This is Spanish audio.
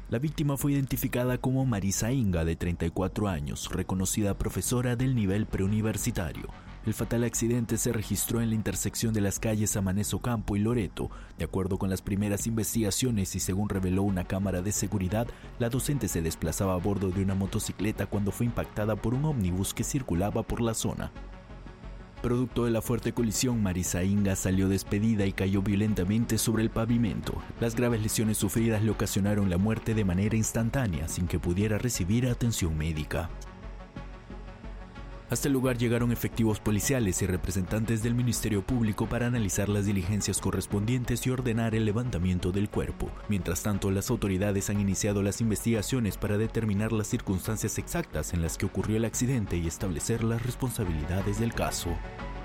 La víctima fue identificada como Marisa Inga, de 34 años, reconocida profesora del nivel preuniversitario. El fatal accidente se registró en la intersección de las calles Amanés Ocampo y Loreto. De acuerdo con las primeras investigaciones y según reveló una cámara de seguridad, la docente se desplazaba a bordo de una motocicleta cuando fue impactada por un ómnibus que circulaba por la zona. Producto de la fuerte colisión, Marisa Inga salió despedida y cayó violentamente sobre el pavimento. Las graves lesiones sufridas le ocasionaron la muerte de manera instantánea, sin que pudiera recibir atención médica. Hasta el lugar llegaron efectivos policiales y representantes del Ministerio Público para analizar las diligencias correspondientes y ordenar el levantamiento del cuerpo. Mientras tanto, las autoridades han iniciado las investigaciones para determinar las circunstancias exactas en las que ocurrió el accidente y establecer las responsabilidades del caso.